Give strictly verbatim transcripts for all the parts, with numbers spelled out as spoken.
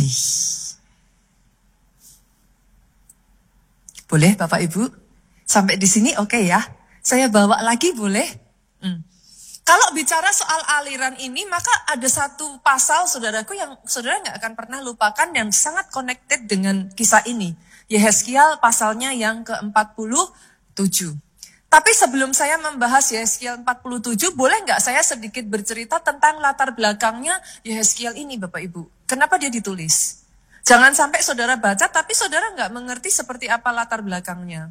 Boleh Bapak Ibu? Sampai di sini oke okay ya? Saya bawa lagi boleh? Hmm. Kalau bicara soal aliran ini, maka ada satu pasal saudaraku yang saudara nggak akan pernah lupakan dan sangat connected dengan kisah ini. Yehezkiel pasalnya yang ke empat puluh tujuh. Tapi sebelum saya membahas Yehezkiel empat puluh tujuh, boleh nggak saya sedikit bercerita tentang latar belakangnya Yehezkiel ini Bapak Ibu? Kenapa dia ditulis? Jangan sampai saudara baca, tapi saudara nggak mengerti seperti apa latar belakangnya.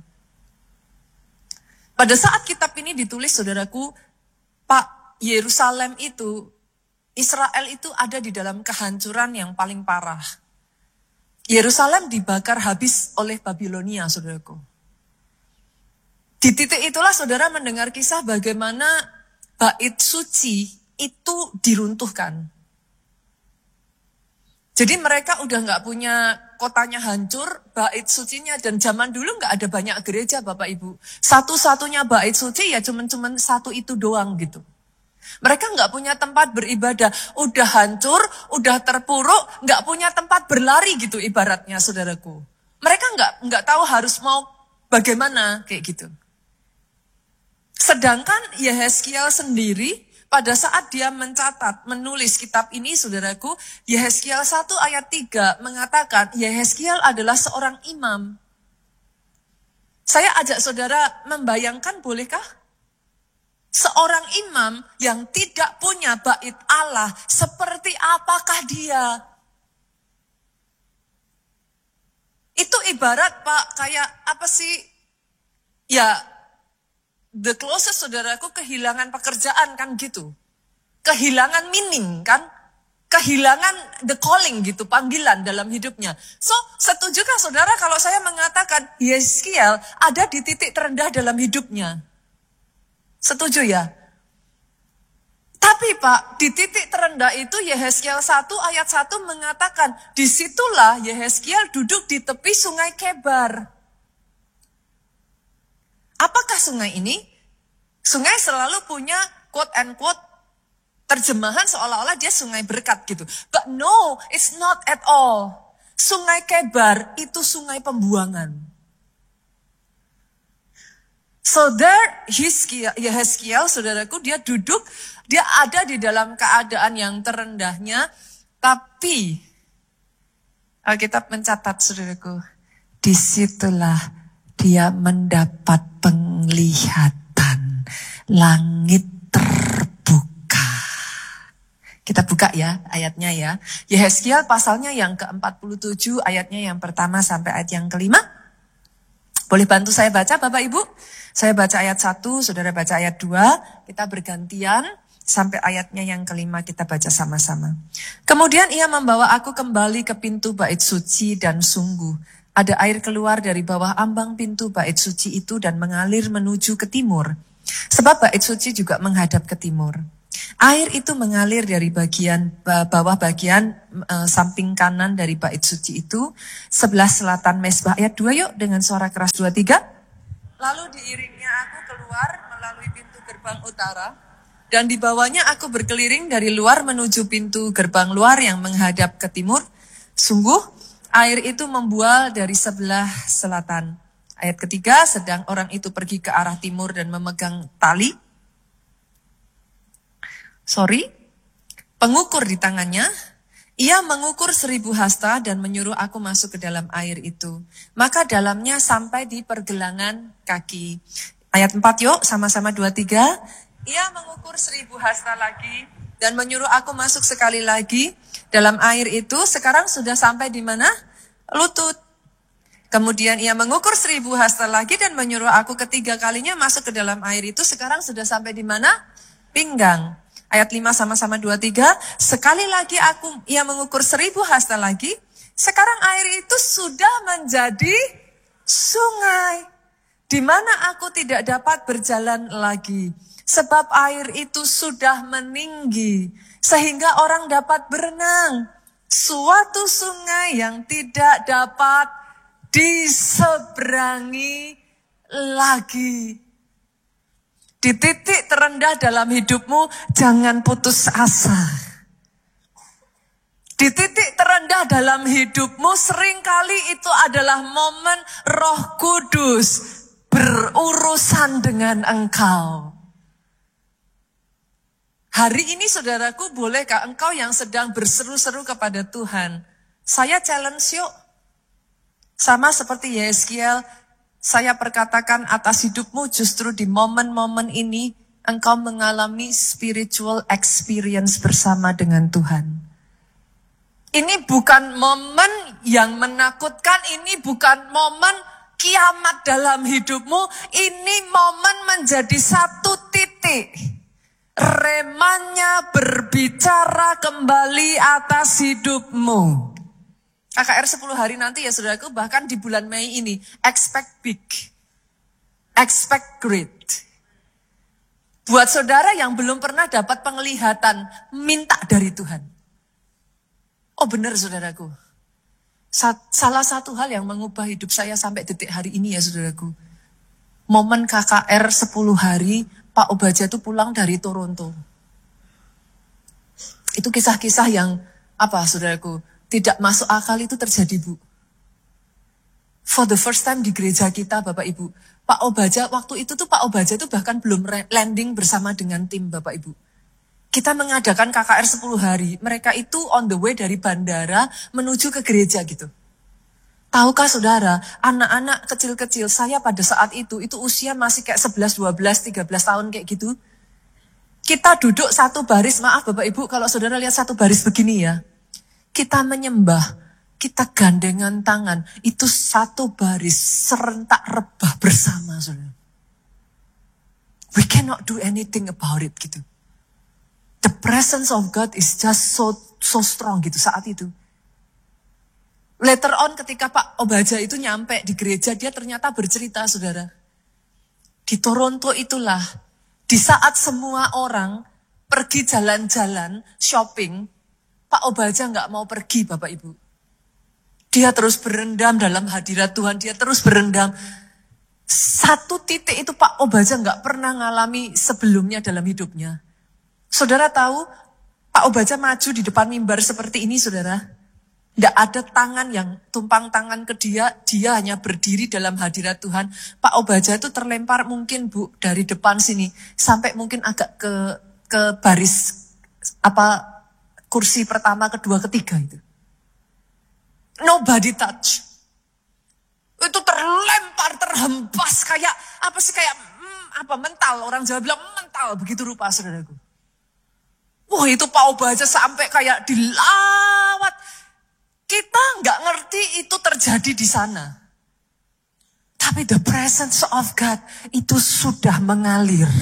Pada saat kitab ini ditulis, saudaraku, Pak, Yerusalem itu, Israel itu ada di dalam kehancuran yang paling parah. Yerusalem dibakar habis oleh Babilonia, saudaraku. Di titik itulah saudara mendengar kisah bagaimana bait suci itu diruntuhkan. Jadi mereka udah nggak punya, kotanya hancur, bait sucinya, dan zaman dulu nggak ada banyak gereja Bapak Ibu. Satu-satunya bait suci ya cuman-cuman satu itu doang gitu. Mereka nggak punya tempat beribadah, udah hancur, udah terpuruk, nggak punya tempat berlari gitu ibaratnya saudaraku. Mereka nggak nggak tahu harus mau bagaimana kayak gitu. Sedangkan Yehezkiel sendiri pada saat dia mencatat, menulis kitab ini, saudaraku, Yehezkiel satu ayat tiga mengatakan, Yehezkiel adalah seorang imam. Saya ajak saudara membayangkan, bolehkah? Seorang imam yang tidak punya bait Allah, seperti apakah dia? Itu ibarat, Pak, kayak apa sih? Ya, the closest saudaraku kehilangan pekerjaan kan gitu. Kehilangan meaning kan. Kehilangan the calling gitu, panggilan dalam hidupnya. So, setujukah saudara kalau saya mengatakan Yehezkiel ada di titik terendah dalam hidupnya? Setuju ya? Tapi Pak, di titik terendah itu Yehezkiel satu ayat satu mengatakan, disitulah Yehezkiel duduk di tepi sungai Kebar. Apakah sungai ini? Sungai selalu punya quote and quote terjemahan seolah-olah dia sungai berkat gitu. But no, it's not at all. Sungai Kebar itu sungai pembuangan. So there, Yehezkiel, saudaraku, dia duduk, dia ada di dalam keadaan yang terendahnya, tapi Alkitab mencatat, saudaraku, disitulah dia mendapat penglihatan, langit terbuka. Kita buka ya ayatnya ya. Yehezkiel pasalnya yang ke empat puluh tujuh, ayatnya yang pertama sampai ayat yang kelima. Boleh bantu saya baca Bapak Ibu? Saya baca ayat satu, saudara baca ayat dua, kita bergantian sampai ayatnya yang kelima kita baca sama-sama. Kemudian ia membawa aku kembali ke pintu bait suci dan sungguh ada air keluar dari bawah ambang pintu bait suci itu dan mengalir menuju ke timur. Sebab bait suci juga menghadap ke timur. Air itu mengalir dari bagian bawah bagian uh, samping kanan dari bait suci itu, sebelah selatan mezbah. Ayat dua yuk dengan suara keras dua tiga. Lalu diiringnya aku keluar melalui pintu gerbang utara, dan dibawanya aku berkeliling dari luar menuju pintu gerbang luar yang menghadap ke timur. Sungguh air itu membual dari sebelah selatan. Ayat ketiga, sedang orang itu pergi ke arah timur dan memegang tali. Sorry, pengukur di tangannya. Ia mengukur seribu hasta dan menyuruh aku masuk ke dalam air itu. Maka dalamnya sampai di pergelangan kaki. Ayat empat yuk, sama-sama dua tiga. Ia mengukur seribu hasta lagi dan menyuruh aku masuk sekali lagi dalam air itu. Sekarang sudah sampai di mana? Lutut. Kemudian ia mengukur seribu hasta lagi dan menyuruh aku ketiga kalinya masuk ke dalam air itu. Sekarang sudah sampai di mana? Pinggang. Ayat lima sama-sama dua tiga. Sekali lagi aku ia mengukur seribu hasta lagi. Sekarang air itu sudah menjadi sungai, di mana aku tidak dapat berjalan lagi. Sebab air itu sudah meninggi, sehingga orang dapat berenang. Suatu sungai yang tidak dapat diseberangi lagi. Di titik terendah dalam hidupmu, jangan putus asa. Di titik terendah dalam hidupmu seringkali itu adalah momen Roh Kudus berurusan dengan engkau. Hari ini saudaraku, bolehkah engkau yang sedang berseru-seru kepada Tuhan, saya challenge yuk. Sama seperti Yeskiel, saya perkatakan atas hidupmu justru di momen-momen ini, engkau mengalami spiritual experience bersama dengan Tuhan. Ini bukan momen yang menakutkan, ini bukan momen kiamat dalam hidupmu, ini momen menjadi satu titik. Remanya berbicara kembali atas hidupmu. K K R sepuluh hari nanti ya saudaraku, bahkan di bulan Mei ini, expect big, expect great. Buat saudara yang belum pernah dapat penglihatan, minta dari Tuhan. Oh benar saudaraku, salah satu hal yang mengubah hidup saya sampai detik hari ini ya saudaraku, momen K K R sepuluh hari, Pak Obaja itu pulang dari Toronto. Itu kisah-kisah yang, apa saudaraku, tidak masuk akal itu terjadi Bu. For the first time di gereja kita Bapak Ibu, Pak Obaja, waktu itu tuh Pak Obaja itu bahkan belum landing bersama dengan tim Bapak Ibu. Kita mengadakan K K R sepuluh hari, mereka itu on the way dari bandara menuju ke gereja gitu. Tahukah saudara, anak-anak kecil-kecil saya pada saat itu, itu usia masih kayak sebelas, dua belas, tiga belas tahun kayak gitu. Kita duduk satu baris, maaf Bapak Ibu kalau saudara lihat satu baris begini ya. Kita menyembah, kita gandengan tangan, itu satu baris serentak rebah bersama saudara. We cannot do anything about it gitu. The presence of God is just so so strong gitu saat itu. Later on ketika Pak Obaja itu nyampe di gereja, dia ternyata bercerita saudara. Di Toronto itulah, di saat semua orang pergi jalan-jalan, shopping, Pak Obaja nggak mau pergi Bapak Ibu. Dia terus berendam dalam hadirat Tuhan, dia terus berendam. Satu titik itu Pak Obaja nggak pernah ngalami sebelumnya dalam hidupnya. Saudara tahu, Pak Obaja maju di depan mimbar seperti ini saudara. Tidak ada tangan yang tumpang tangan ke dia, dia hanya berdiri dalam hadirat Tuhan. Pak Obaja itu terlempar mungkin Bu dari depan sini sampai mungkin agak ke ke baris apa kursi pertama, kedua, ketiga itu. Nobody touch. Itu terlempar, terhempas kayak apa sih kayak hmm, apa mental, orang Jawa bilang mental begitu rupa saudaraku. Wah itu Pak Obaja sampai kayak dilawat. Kita nggak ngerti itu terjadi di sana. Tapi the presence of God itu sudah mengalir.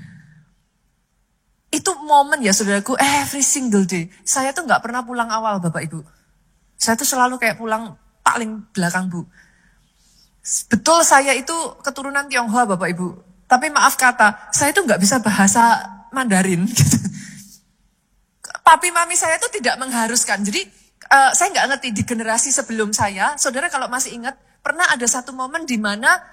Itu momen ya saudaraku, every single day. Saya tuh nggak pernah pulang awal Bapak Ibu. Saya tuh selalu kayak pulang paling belakang Bu. Betul saya itu keturunan Tionghoa Bapak Ibu. Tapi maaf kata, saya tuh nggak bisa bahasa Mandarin. Gitu. Papi mami saya tuh tidak mengharuskan. Jadi Uh, saya nggak ngerti di generasi sebelum saya, saudara kalau masih ingat, pernah ada satu momen di mana